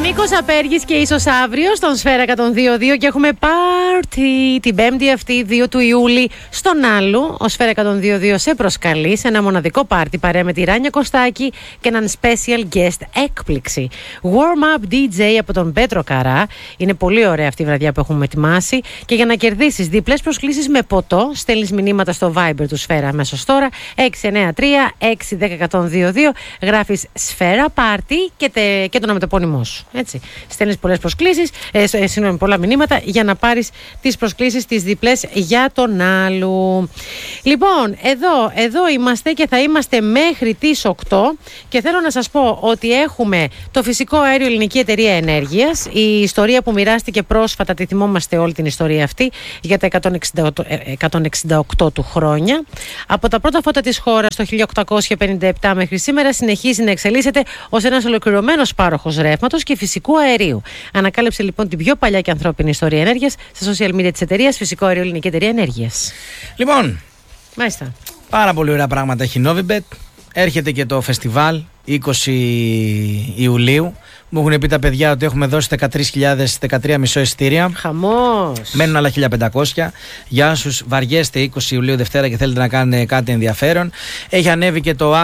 Νίκος Απέργης και ίσως αύριο στον Σφαίρα 102.2 και έχουμε πάρτι την 5η αυτή 2 του Ιούλη στον Άλλου. Ο Σφαίρα 102.2 σε προσκαλεί σε ένα μοναδικό πάρτι παρέα με τη Ράνια Κωστάκη και έναν special guest έκπληξη. Warm up DJ από τον Πέτρο Καρά. Είναι πολύ ωραία αυτή η βραδιά που έχουμε ετοιμάσει και για να κερδίσεις διπλές προσκλήσεις με ποτό στέλνεις μηνύματα στο Viber του Σφαίρα αμέσως τώρα 693-610-102.2, γράφεις Σφαίρα Πάρτι και το ονοματεπώνυμό σου. Έτσι. Στέλνεις πολλές προσκλήσεις, πολλά μηνύματα για να πάρεις τις προσκλήσεις τις διπλές για τον άλλου. Λοιπόν, εδώ είμαστε και θα είμαστε μέχρι τις 8 και θέλω να σας πω ότι έχουμε το φυσικό αέριο Ελληνική Εταιρεία Ενέργειας. Η ιστορία που μοιράστηκε πρόσφατα, τη θυμόμαστε όλη την ιστορία αυτή για τα 168 του χρόνια. Από τα πρώτα φώτα της χώρας το 1857 μέχρι σήμερα συνεχίζει να εξελίσσεται ως ένας ολοκληρωμένος πάροχος ρεύματος και φυσικού αερίου. Ανακάλυψε λοιπόν την πιο παλιά και ανθρώπινη ιστορία ενέργειας στα social media της εταιρείας Φυσικό Αέριο Ελληνική Εταιρεία Ενέργειας. Λοιπόν, μάλιστα. Πάρα πολύ ωραία πράγματα έχει η Novibet. Έρχεται και το φεστιβάλ 20 Ιουλίου. Μου έχουν πει τα παιδιά ότι έχουμε δώσει 13.013 εισιτήρια. Χαμός. Μένουν άλλα 1.500. Για όσους βαριέστε 20 Ιουλίου Δευτέρα και θέλετε να κάνετε κάτι ενδιαφέρον, έχει ανέβει και το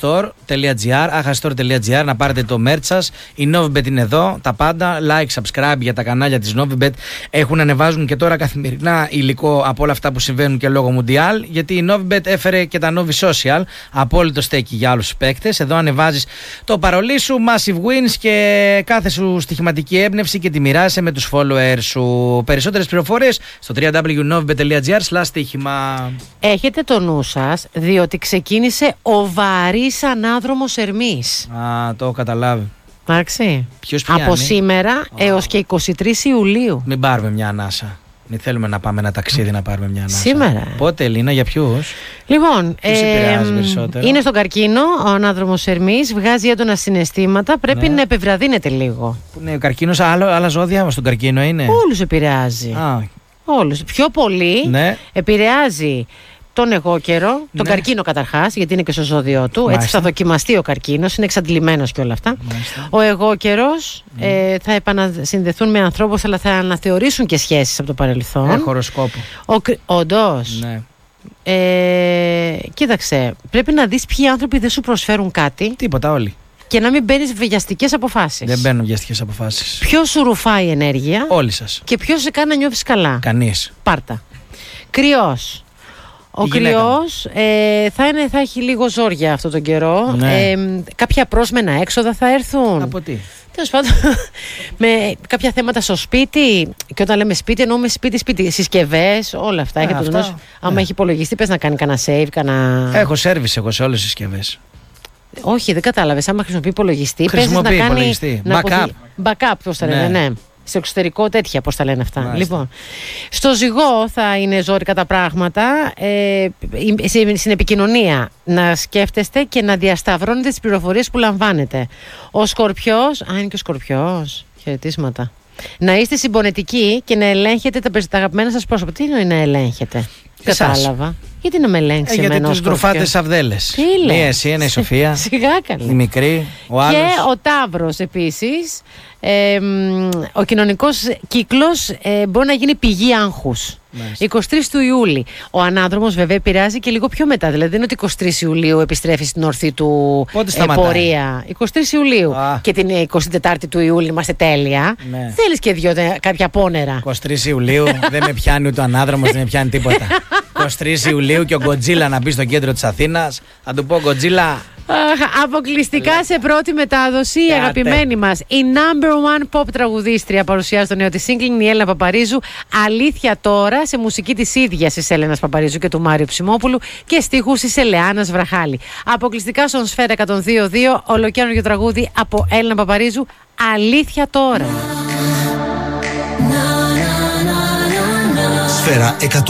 ahastistore.gr να πάρετε το merch σας. Η Novibet είναι εδώ, τα πάντα. Like, subscribe για τα κανάλια της Novibet. Ανεβάζουν και τώρα καθημερινά υλικό από όλα αυτά που συμβαίνουν και λόγω Mundial. Γιατί η Novibet έφερε και τα Novi Social. Απόλυτο στέκει για άλλους παίκτες. Εδώ ανεβάζεις το παρολί σου, massive wins και κάθε σου στοιχηματική έμπνευση και τη μοιράζεσαι με τους followers σου. Περισσότερες πληροφορίες στο www.novibet.gr/στοίχημα. Έχετε το νου σας, διότι ξεκίνησε ο βαρύς ανάδρομος Ερμής. Το έχω καταλάβει. Εντάξει. Από σήμερα έως και 23 Ιουλίου. Μην πάρουμε μια ανάσα. Μην θέλουμε να πάμε ένα ταξίδι να πάρουμε μια ανάσα. Σήμερα. Πότε, Ελίνα, για ποιους? Λοιπόν, είναι στον καρκίνο ο ανάδρομος Ερμής, βγάζει έντονα συναισθήματα. Πρέπει να επιβραδύνεται λίγο. Ναι, ο καρκίνος, άλλα ζώδια στον καρκίνο είναι. Όλους επηρεάζει. Όλους. Πιο πολύ επηρεάζει τον εγώκερο, τον καρκίνο καταρχάς, γιατί είναι και στο ζώδιό του. Μάλιστα. Έτσι θα δοκιμαστεί ο καρκίνος, είναι εξαντλημένος και όλα αυτά. Μάλιστα. Ο εγώκερος θα επανασυνδεθούν με ανθρώπους, αλλά θα αναθεωρήσουν και σχέσεις από το παρελθόν. Χοροσκόπο. Όντως. Ναι. Κοίταξε, πρέπει να δεις ποιοι άνθρωποι δεν σου προσφέρουν κάτι. Τίποτα, όλοι. Και να μην μπαίνεις βιαστικές αποφάσεις. Δεν μπαίνουν βιαστικές αποφάσεις. Ποιος σου ρουφάει ενέργεια? Όλοι σας. Και ποιος σε κάνει να νιώθεις καλά? Κανείς. Πάρτα. Κρυός. Ο κρυός θα έχει λίγο ζόρια αυτόν τον καιρό. Ναι. Κάποια πρόσμενα έξοδα θα έρθουν. Από τι? Τέλος πάντων, με κάποια θέματα στο σπίτι. Και όταν λέμε σπίτι, εννοούμε σπίτι, συσκευές, όλα αυτά. Έχετε τον νου. Άμα έχει υπολογιστή, πες να κάνει κανένα save, Έχω service εγώ σε όλες τις συσκευές. Όχι, δεν κατάλαβες. Άμα χρησιμοποιεί υπολογιστή, πες να κάνει υπολογιστή. Backup, πώς θα λένε, ναι. Στο εξωτερικό τέτοια, πώς τα λένε αυτά. Μάλιστα. Λοιπόν, στο ζυγό θα είναι ζόρικα τα πράγματα. Στην επικοινωνία να σκέφτεστε και να διασταυρώνετε τις πληροφορίες που λαμβάνετε. Ο Σκορπιός, είναι και ο Σκορπιός, χαιρετίσματα. Να είστε συμπονετικοί και να ελέγχετε τα αγαπημένα σας πρόσωπα. Τι είναι να ελέγχετε? Κατάλαβα. Γιατί να με ελέγξει εμένα? Γιατί τους ντρουφάτε σαβδέλες. Μία εσύ, ένα η Σοφία. Σιγά καλή. Η μικρή, ο άλλος. Και ο Ταύρος επίσης. Ο κοινωνικός κύκλος μπορεί να γίνει πηγή άγχους. 23 του Ιούλη. Ο ανάδρομος βέβαια επηρεάζει και λίγο πιο μετά. Δηλαδή δεν είναι ότι 23 Ιουλίου επιστρέφει στην ορθή του πορεία. 23 Ιουλίου. Και την 24η του Ιούλη είμαστε τέλεια. Ναι. Θέλεις και κάποια πόνερα. 23 Ιουλίου δεν με πιάνει ούτε ο ανάδρομος, δεν με πιάνει τίποτα. 23 Ιουλίου και ο Γκοτζίλα να μπει στο κέντρο της Αθήνας. Θα του πω Γκοτζίλα. Αποκλειστικά σε πρώτη μετάδοση η αγαπημένη μας, η number one pop τραγουδίστρια, παρουσιάζει το νέο της single, η Έλληνα Παπαρίζου. Αλήθεια τώρα, σε μουσική της ίδιας της Έλενας Παπαρίζου και του Μάριου Ψημόπουλου και στίχους της Ελεάνας Βραχάλη. Αποκλειστικά στον Σφαίρα 102.2, ολοκαίρινο τραγούδι από Έλληνα Παπαρίζου. Αλήθεια τώρα. Σφαίρα 102.